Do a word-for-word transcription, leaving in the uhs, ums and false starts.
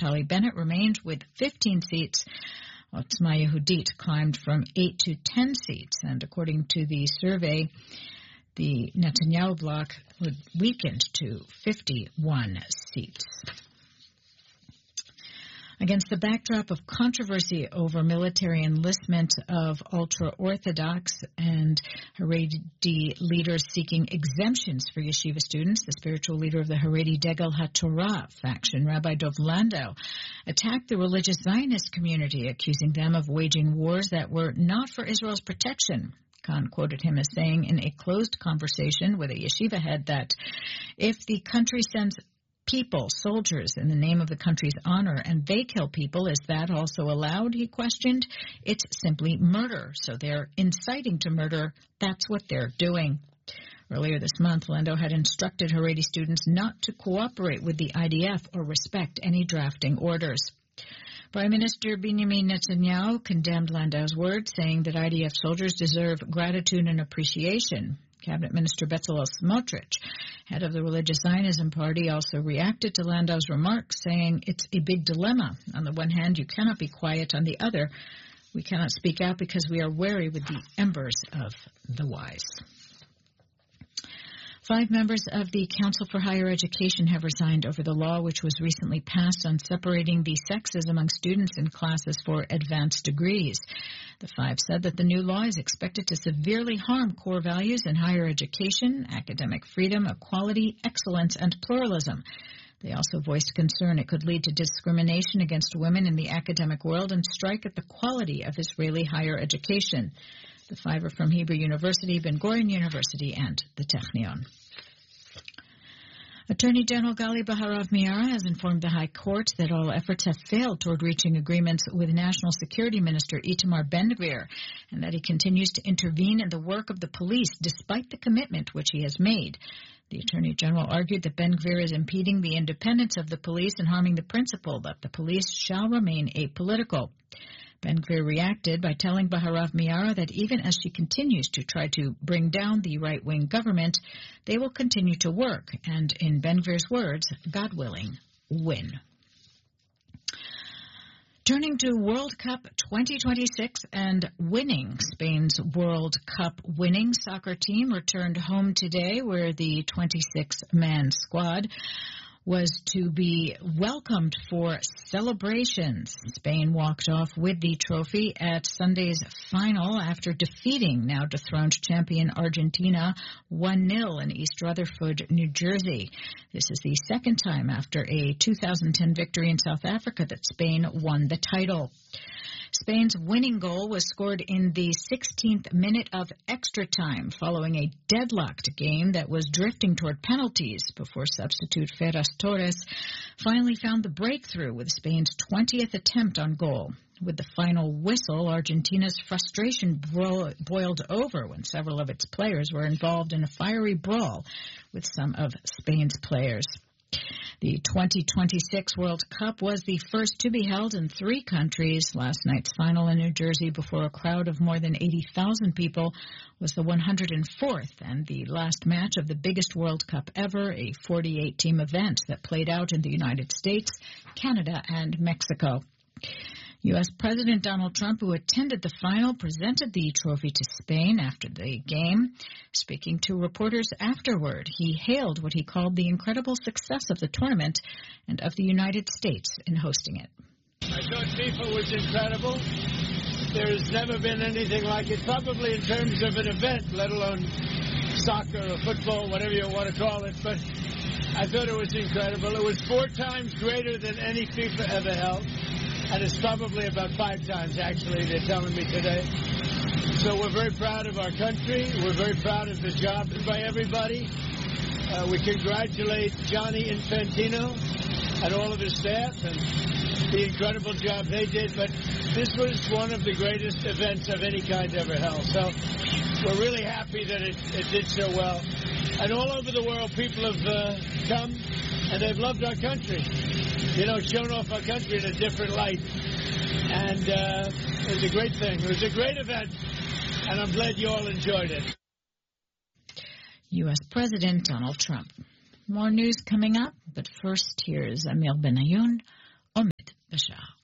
Naftali Bennett remained with fifteen seats. Otzma Yehudit climbed from eight to ten seats, and according to the survey, the Netanyahu bloc would weakened to fifty-one seats. Against the backdrop of controversy over military enlistment of ultra-Orthodox and Haredi leaders seeking exemptions for yeshiva students, the spiritual leader of the Haredi Degel HaTorah faction, Rabbi Dov Landau, attacked the religious Zionist community, accusing them of waging wars that were not for Israel's protection. Khan quoted him as saying in a closed conversation with a yeshiva head that if the country sends people, soldiers, in the name of the country's honor, and they kill people, is that also allowed? He questioned. It's simply murder, so they're inciting to murder. That's what they're doing. Earlier this month, Landau had instructed Haredi students not to cooperate with the I D F or respect any drafting orders. Prime Minister Benjamin Netanyahu condemned Landau's words, saying that I D F soldiers deserve gratitude and appreciation. Cabinet Minister Bezalel Smotrich, head of the Religious Zionism Party, also reacted to Landau's remarks, saying it's a big dilemma. On the one hand, you cannot be quiet. On the other, we cannot speak out because we are wary with the embers of the wise. Five members of the Council for Higher Education have resigned over the law which was recently passed on separating the sexes among students in classes for advanced degrees. The five said that the new law is expected to severely harm core values in higher education, academic freedom, equality, excellence, and pluralism. They also voiced concern it could lead to discrimination against women in the academic world and strike at the quality of Israeli higher education. The five are from Hebrew University, Ben Gurion University, and the Technion. Attorney General Gali Baharav Miara has informed the High Court that all efforts have failed toward reaching agreements with National Security Minister Itamar Ben-Gvir, and that he continues to intervene in the work of the police despite the commitment which he has made. The Attorney General argued that Ben-Gvir is impeding the independence of the police and harming the principle that the police shall remain apolitical. Ben-Gvir reacted by telling Baharav Miara that even as she continues to try to bring down the right-wing government, they will continue to work and, in Ben-Gvir's words, God willing, win. Turning to World Cup twenty twenty-six and winning, Spain's World Cup winning soccer team returned home today, where the twenty-six man squad was to be welcomed for celebrations. Spain walked off with the trophy at Sunday's final after defeating now dethroned champion Argentina one nil in East Rutherford, New Jersey. This is the second time after a two thousand ten victory in South Africa that Spain won the title. Spain's winning goal was scored in the sixteenth minute of extra time following a deadlocked game that was drifting toward penalties before substitute Ferran Torres finally found the breakthrough with Spain's twentieth attempt on goal. With the final whistle, Argentina's frustration bro- boiled over when several of its players were involved in a fiery brawl with some of Spain's players. The twenty twenty-six World Cup was the first to be held in three countries. Last night's final in New Jersey before a crowd of more than eighty thousand people was the one hundred fourth and the last match of the biggest World Cup ever, a forty-eight team event that played out in the United States, Canada, and Mexico. U S President Donald Trump, who attended the final, presented the trophy to Spain after the game. Speaking to reporters afterward, he hailed what he called the incredible success of the tournament and of the United States in hosting it. I thought FIFA was incredible. There's never been anything like it, probably in terms of an event, let alone soccer or football, whatever you want to call it. But I thought it was incredible. It was four times greater than any FIFA ever held. And it's probably about five times, actually, they're telling me today. So we're very proud of our country. We're very proud of the job by everybody. Uh, we congratulate Gianni Infantino and all of his staff and the incredible job they did. But this was one of the greatest events of any kind ever held. So we're really happy that it, it did so well. And all over the world, people have uh, come and they've loved our country. You know, shown off our country in a different light. And uh, it was a great thing. It was a great event. And I'm glad you all enjoyed it. U S President Donald Trump. More news coming up, but first here's Amir Benayoun Omid Bashar.